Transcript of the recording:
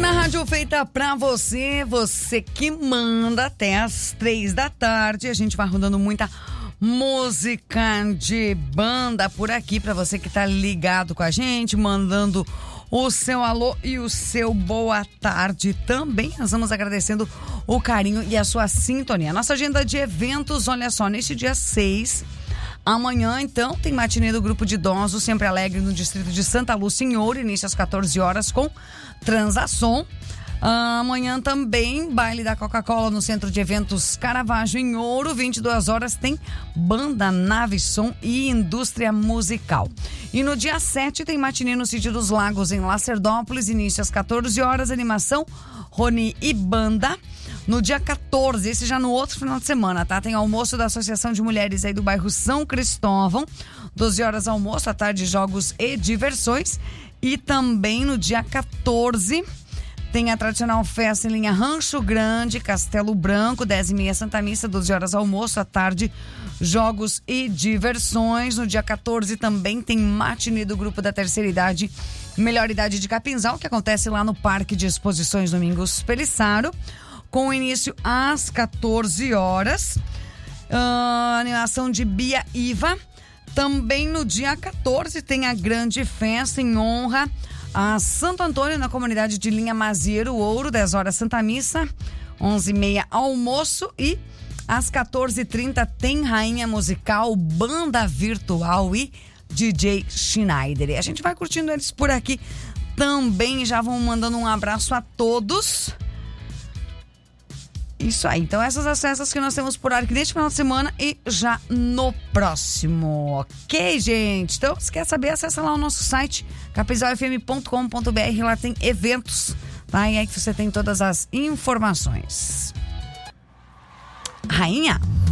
na Rádio Feita pra você, você que manda até as 3 da tarde. A gente vai rodando muita música de banda por aqui pra você que tá ligado com a gente, mandando o seu alô e o seu boa tarde também. Nós vamos agradecendo o carinho e a sua sintonia. Nossa agenda de eventos, olha só, neste dia 6, amanhã, então, tem matinê do Grupo de Idosos Sempre Alegre no distrito de Santa Lúcia, em Ouro, início às 14 horas com Transação. Amanhã também, baile da Coca-Cola no Centro de Eventos Caravaggio, em Ouro, 22 horas, tem Banda Nave Som e Indústria Musical. E no dia 7 tem matinê no Sítio dos Lagos, em Lacerdópolis, início às 14 horas, animação Rony e Banda. No dia 14, esse já no outro final de semana, tá? Tem almoço da Associação de Mulheres aí do bairro São Cristóvão, 12 horas almoço, à tarde jogos e diversões. E também no dia 14 tem a tradicional festa em linha Rancho Grande, Castelo Branco, 10h30 Santa Missa, 12 horas almoço, à tarde jogos e diversões. No dia 14 também tem matinê do Grupo da Terceira Idade, Melhor Idade de Capinzal, que acontece lá no Parque de Exposições Domingos Pelissaro, com início às 14 horas. Animação de Bia Iva. Também no dia 14 tem a grande festa em honra a Santo Antônio, na comunidade de Linha Mazieiro, Ouro, 10 horas Santa Missa, 11h30 almoço e às 14h30 tem Rainha Musical, Banda Virtual e DJ Schneider. E a gente vai curtindo eles por aqui também, já vão mandando um abraço a todos. Isso aí, então essas acessas que nós temos por aqui neste final de semana e já no próximo, ok, gente? Então, se quer saber, acessa lá o nosso site, capinzalfm.com.br, lá tem eventos, tá? E aí que você tem todas as informações. Rainha!